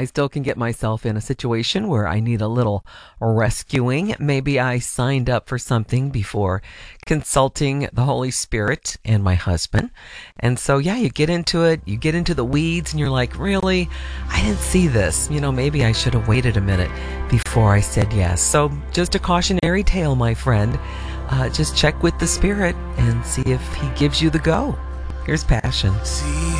I still can get myself in a situation where I need a little rescuing. Maybe I signed up for something before consulting the Holy Spirit and my husband. And so, yeah, you get into it, you get into the weeds, and you're like, really? I didn't see this. Maybe I should have waited a minute before I said yes. So just a cautionary tale, my friend. Just check with the Spirit and see if He gives you the go. Here's Passion. See